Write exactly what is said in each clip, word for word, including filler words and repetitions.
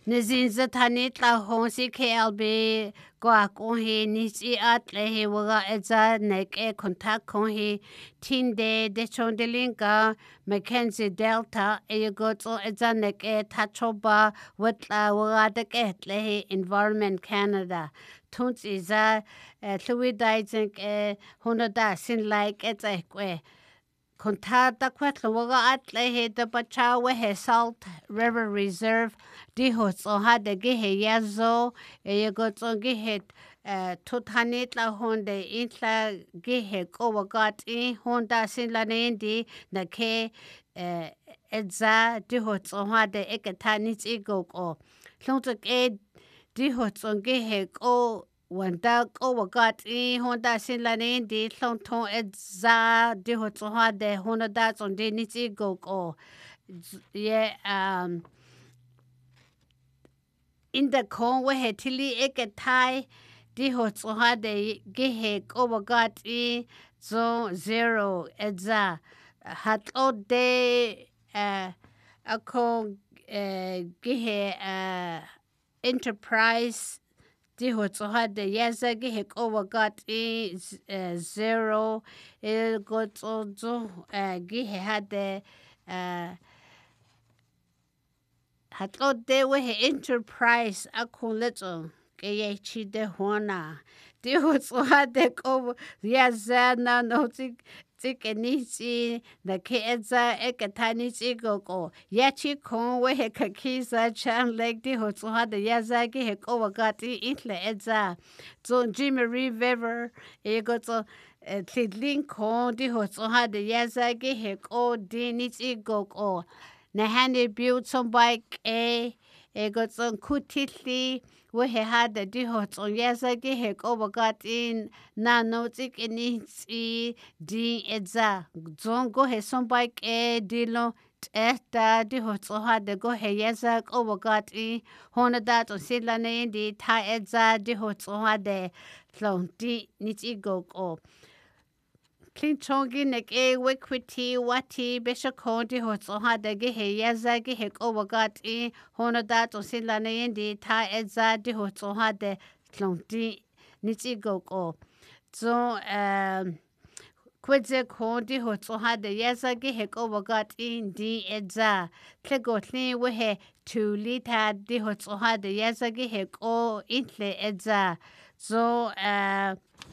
Nizinza tanit la honsi K L B kwa konhi nisi at lehi waga eza nek e kontak konhi tinde de chondelinga Mackenzie Delta e goto eza nek e tachoba watla waga dek et lehi Environment Canada tuns iza llwy daidink e hunada sin like eza ekwe Contata kwetla waga atle he the Bachawe he Salt River Reserve diho so hade gihe yazo e yegoto gihe tuthanit la honde intla gihe ko wagat i honda sin la nendi na ke edza diho so hade eketanit igoko hlontok e diho so gihe ko Wanda ko wagat i honda sin la nendi hlonton edza diho so hade honda da son de nit igoko ye um in the con we he tili eke tai di ho tsoha de gehe ko wagat I zo zero edza hat o de uh ako uh, gehe uh, enterprise di ho tsoha de yaza gehe ko wagat I uh, zero il go zo zo uh, gehe hade uh, Hatlo de we enterprise akuleto ke ye chi de hona de ho so de ko ya za na no ti ti ke ni chi the ke eza e ke tani chi go ko ya chi ko we he ka ki za chan leg de ho so de ya za ke he ko wa ga ti itle eza so Jimmy River e go so tidlin ko de ho so de ya za ke he ko de ni chi go ko na hande build some bike e e got some kutitli we he had the dihot on yasa ge he ko got in na no tik ni ti di edza zon go he some bike e dilo eta dihot so had the go he yasa ko got in hona that on sila ne di ta edza dihot so had the long di ni ti go ko Clinchongi nek e wekwiti wati besha kondi ho soha de gehe yaza gehe ko wagat I hono dat o sila ne yendi ta eza di ho soha de klonti niti go ko so um kwedze kondi ho soha de yaza gehe ko wagat I di eza klego tli wehe tu lita di ho soha de yaza gehe ko intle eza so uh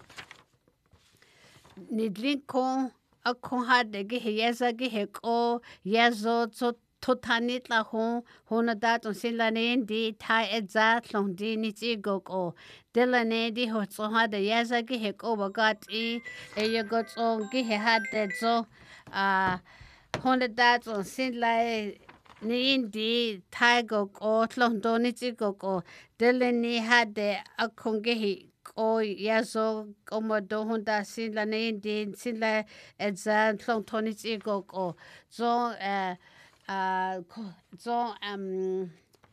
Nidlinko ako hade gehe yaza gehe ko yazo to totanit la hon honadat on silane di ta edza tlong di niti go ko delane di ho so hade yaza gehe ko wagat I e ye got on gehe hade zo a honadat on silane ni indi taigo ko tlong do niti go ko delane hade akon gehe o yazo como do honda sin la ne din sin la edza tlong toni ti go ko zo uh uh zo um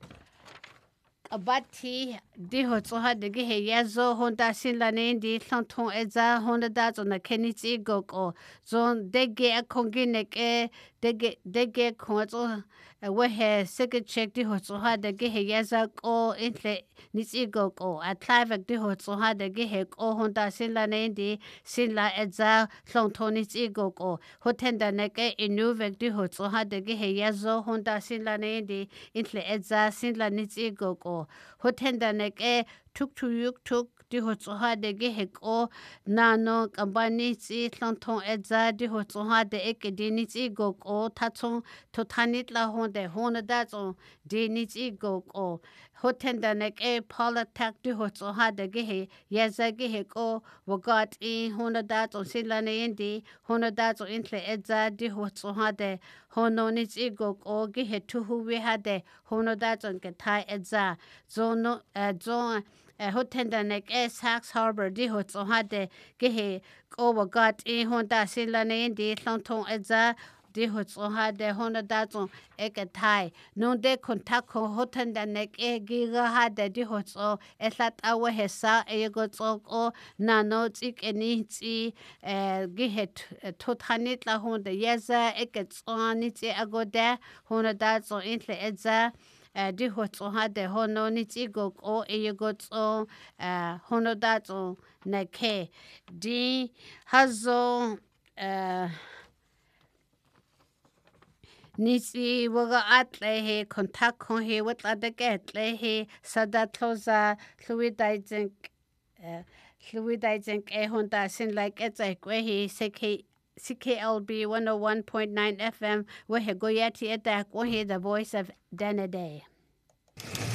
abati di ho zo ha de ge he yazo honda sin la ne di tlong tong edza honda da zo na keni ti go ko zo de ge a kongi ne ke de ge de ge ko zo we he second check di ho zo ha de ge he yaza ko intle ni ti go ko a clive di ho zo ha de ge he ko honda sin la ne di sin la edza tlong toni ti go ko ho tenda ne ke inu ve di ho zo ha de ge he yazo honda sin la ne di intle edza sin la ni ti go ko ho tenda ne ke tuk tu yuk tuk di ho zo ha de ge he ko na no kambani ti tlong tong edza di ho zo ha de ek di ni ti go ko ta chong to tanit la hon de hon da zo di ni ti go ko ho tenda ne ke politak di ho zo ha de ge he yaza ge he ko wagat I hon da zo sila ne indi hon da zo intle edza di ho zo ha de hono ni ti go ko ge he tu hu we ha de hon da zo ke thai edza zo no zo ho tenda ne ke Sax Harbor di ho zo ha de ge he ko wagat I hon da sila ne indi tlong tong edza di ho zo ha de hon da zo ek thai no de kontak ko ho tenda ne ke gi ga ha de di ho zo e hlat a we he sa e go zo ko na no ti ke ni ti e gi he to thanit la hon de yaza ek zo ni ti ago de hon da zo intle edza di ho tso ha de ho no ni tsi go ko e ye go tso ho no da tso na ke di ha zo nitsi waga atle he kontak ho he wat ade ke atle he sada closa hlui dai jeng hlui dai jeng e honda sin like it's like we he ck C K L B one oh one point nine F M we he go yati eta ko he the voice of Danaday.